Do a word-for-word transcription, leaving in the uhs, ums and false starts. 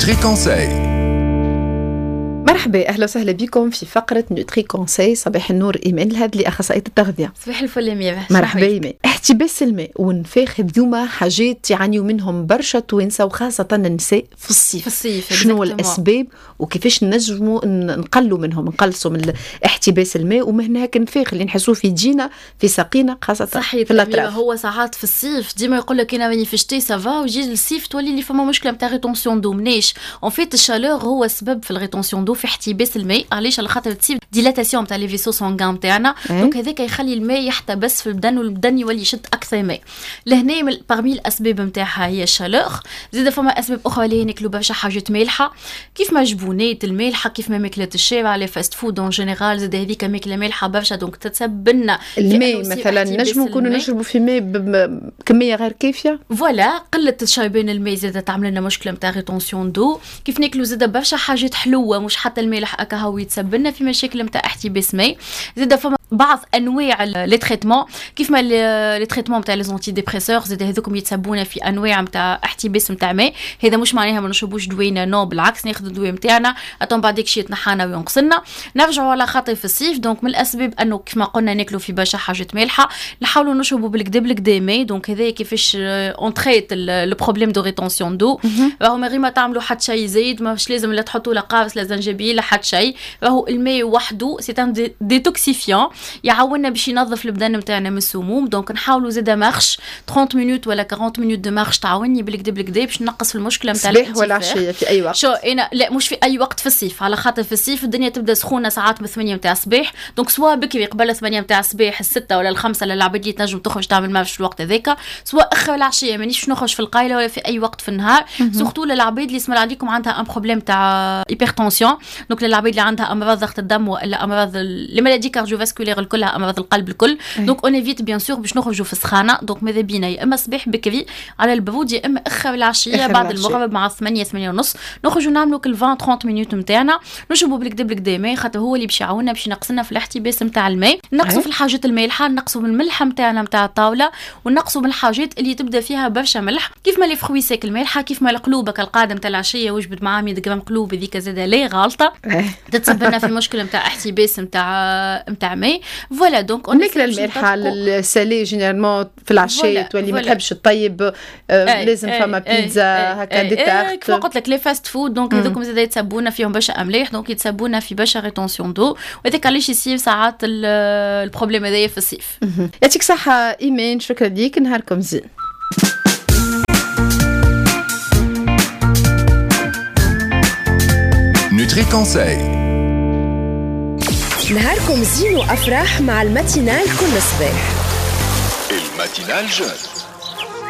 نوتري كونساي. مرحبا، أهلا وسهلا بكم في فقرة نوتري كونساي. صباح النور إيمان الهادلي، أخصائية التغذية. صباح الفل يا مرحبا إيمان. احتباس الماء والنفاخ هذوما حاجات يعانيوا منهم برشا توانسة وخاصة النساء في الصيف. في الصيف شنو الأسباب وكيفاش نجموا نقلوا منهم نقلصوا من احتباس الماء ومن هاك النفاخ اللي نحسوه في جينا في ساقينا خاصة صحيح في الأطراف. هو ساعات في الصيف ديما يقول لك أنا راني في الشتاء سافا ويجي الصيف تولي اللي فما مشكلة نتاع ريتونسيون دو. منيش اون فيت الشالور هو السبب في الريتونسيون دو في احتباس الماء. علاش؟ على خاطر تصير ديلاتاسيون تاع لي فيسو سونغان نتاعنا، دونك هذاك يخلي الماء يحتبس في البدن والبدن يولي يشد اكثر ماء. لهنا بارمي الاسباب نتاعها هي الشالور. زيد فما اسباب اخرى اللي ناكلوا برشا حاجات مالحه كيف ما جبونات المالحه، كيف ما ماكله الشارع، لي فاست فود اون جينيرال. زيد هذيك ماكله مالحه برشا دونك تتسبب لنا الماء. مثلا نجموا نكونوا نشربوا في ماء بكميه غير كافيه، فوالا قله شربان الماء زيد تعمل لنا مشكله نتاع ريتونسيون دو. كيف ناكلوا زيد برشا حاجات حلوه مش حتى المالح اكا هو يتسبب لنا في مشاكل نتاع احتباس ماء. زيد فما بعض انواع لي تريتمون كيف ما لي تريتمون نتاع لي زونتي ديبريسور زيد هذوكم يتسببونا في انواع نتاع احتباس نتاع ماء. هذا مش معناها ما نشربوش دوينا، نو بالعكس ناخذ الدواء نتاعنا اتون بعديك شي يتنحانا وينقصنا. نرجعوا على خاطر في الصيف دونك من الاسباب انه كيف ما قلنا ناكلوا في برشا حاجات مالحه، نحاولوا نشربوا بالكدا بالكدا ماء. دونك هذا كيفاش اون تريت لو بروبليم دو ريتونسيون دو. راهو غير ما تعملوا حتى شيء زايد، ماش لازم لا تحطوا لا قارص لا زنجبيل لا حتى شيء. راهو الماء وحده سي ان ديتوكسيفيون يعاوننا باش ينظف البدن نتاعنا من السموم. دونك نحاولوا زاده مارش ثلاثين مينوت ولا أربعين مينوت دو مارش تعاوني بالكدا بالكدا باش نقص في المشكله نتاع الصباح ولا عشيه في اي وقت. شو انا لا مش في اي وقت في الصيف، على خاطر في الصيف الدنيا تبدا سخونه ساعات من ثمانية نتاع الصباح. دونك سواء بكري قبل ثمانية نتاع الصباح الستة ولا الخمسة للعباد اللي تنجم تخرج تعمل مارش في الوقت هذاك، سواء اخر العشيه مانيش نخرج في القايله ولا في اي وقت في النهار. سورتو للعباد اللي اسم عليكم عندها ان بروبليم تاع هايبرتنسيون، دونك للعباد اللي عندها امراض ضغط الدم ولا امراض لي مالادي كارديوفاسكولير كلها امراض القلب الكل. دونك اون ايفيت بيان سور باش نخرجوا في السخانه. دونك ماذا بينا يا اما الصباح بكري على البرود يا اما اخر العشيه بعد المغرب مع ثمانية ثمانية ونص نخرجوا نعملوا كل عشرين ثلاثين مينوت نتاعنا نشربوا بالكدا بالكدا ماء، خاطر هو اللي باش يعاوننا باش ينقصنا في الاحتباس نتاع الماء. نقصوا في الحاجات المالحه، نقصوا من الملح نتاعنا نتاع الطاوله، ونقصوا من الحاجات اللي تبدا فيها برشا ملح كيف ما لي فروي سيك المالحه، كيف ما القلوبه كالقادم تاع العشيه وجبت معاه مية غرام قلوب هذيك زاده لي غالطه تتسبب لنا في مشكله نتاع احتباس نتاع نتاع ماء. فوالا دونك ناكل المالحه السالي جينيرالمون في العشيه تولي ما تحبش الطيب. آه لازم فما بيتزا هكا دي تارت كيف قلت لك لي فاست فود. دونك هذوكم زاد يتسبونا فيهم برشا املاح، دونك يتسبونا في برشا ريتونسيون دو. وهذاك علاش يصير ساعات البروبليم هذايا في الصيف. يعطيك صحه ايمان، شكرا ليك، نهاركم زين. نوتري كونساي. نهاركم زين وافراح مع الماتينال كل صباح. الماتينال جون.